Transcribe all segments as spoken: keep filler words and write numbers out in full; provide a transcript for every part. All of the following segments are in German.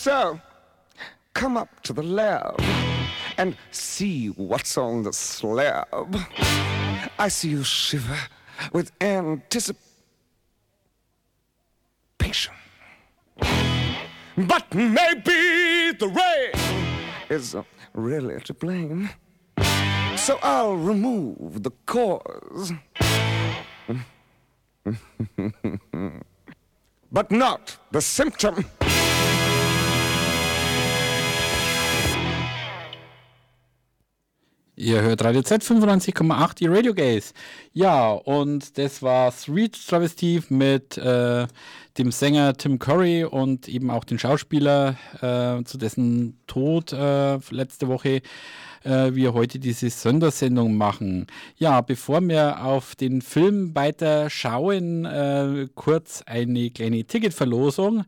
So, come up to the lab and see what's on the slab. I see you shiver with anticipation. But maybe the rain is really to blame. So I'll remove the cause. But not the symptom. Ihr hört Radio Z fünfundneunzig Komma acht, die Radio Gays. Ja, und das war Sweet Travesty mit äh, dem Sänger Tim Curry und eben auch den Schauspieler, äh, zu dessen Tod äh, letzte Woche äh, wir heute diese Sondersendung machen. Ja, bevor wir auf den Film weiter schauen, äh, kurz eine kleine Ticketverlosung.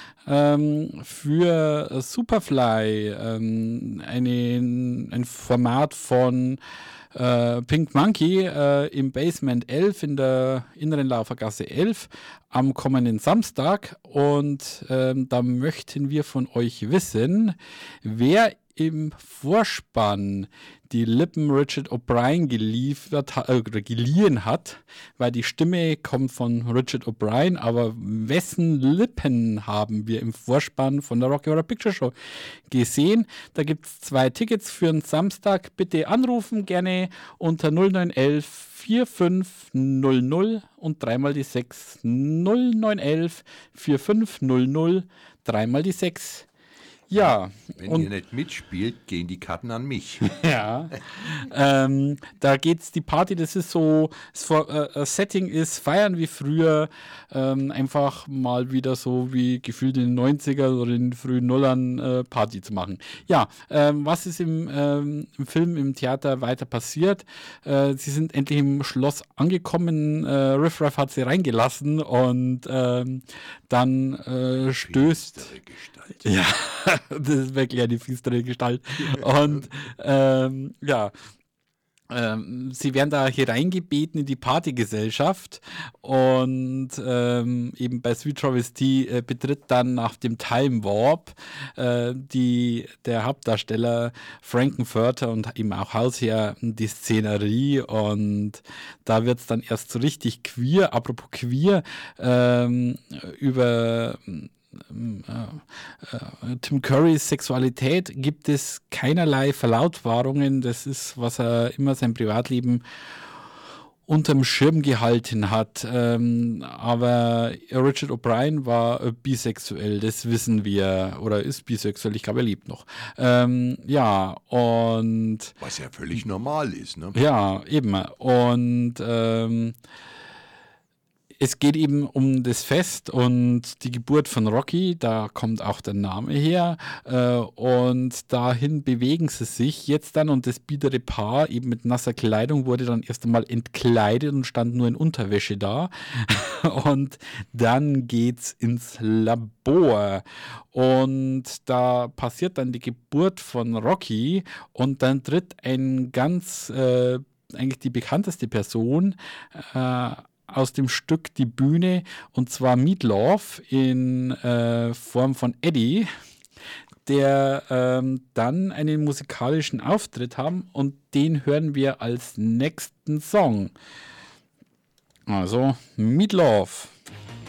Ähm, für Superfly, ähm, eine, ein Format von äh, Pink Monkey äh, im Basement elf in der Inneren Laufergasse elf am kommenden Samstag. Und ähm, da möchten wir von euch wissen, wer im Vorspann die Lippen Richard O'Brien geliefert hat, äh, oder geliehen hat, weil die Stimme kommt von Richard O'Brien, aber wessen Lippen haben wir im Vorspann von der Rocky Horror Picture Show gesehen? Da gibt es zwei Tickets für den Samstag. Bitte anrufen, gerne unter null neun eins vier fünf null null und dreimal die sechs. null neun eins vier fünf null null, dreimal die sechs. Ja. Wenn und ihr nicht mitspielt, gehen die Karten an mich. Ja, ähm, da geht's die Party, das ist so, das äh, Setting ist Feiern wie früher, ähm, einfach mal wieder so wie gefühlt in den neunziger oder in den frühen Nullern äh, Party zu machen. Ja, ähm, was ist im, ähm, im Film, im Theater weiter passiert? Äh, sie sind endlich im Schloss angekommen, äh, Riff Raff hat sie reingelassen und ähm, dann äh, stößt... Ja, das ist wirklich eine fiestere Gestalt. Und ähm, ja, ähm, sie werden da hier reingebeten in die Partygesellschaft und ähm, eben bei Sweet Travesty äh, betritt dann nach dem Time Warp äh, die, der Hauptdarsteller Frankenfurter und eben auch Hausherr die Szenerie und da wird es dann erst so richtig queer, apropos queer, ähm, über Tim Currys Sexualität gibt es keinerlei Verlautbarungen. Das ist, was er immer sein Privatleben unterm Schirm gehalten hat. Ähm, aber Richard O'Brien war bisexuell, das wissen wir. Oder ist bisexuell, ich glaube, er lebt noch. Ähm, ja, und... Was ja völlig normal ist, ne? Ja, eben. Und... Ähm, Es geht eben um das Fest und die Geburt von Rocky, da kommt auch der Name her äh, und dahin bewegen sie sich jetzt dann und das biedere Paar eben mit nasser Kleidung wurde dann erst einmal entkleidet und stand nur in Unterwäsche da und dann geht's ins Labor und da passiert dann die Geburt von Rocky und dann tritt ein ganz, äh, eigentlich die bekannteste Person äh, aus dem Stück die Bühne und zwar Meatloaf in äh, Form von Eddie, der ähm, dann einen musikalischen Auftritt haben und den hören wir als nächsten Song. Also Meatloaf.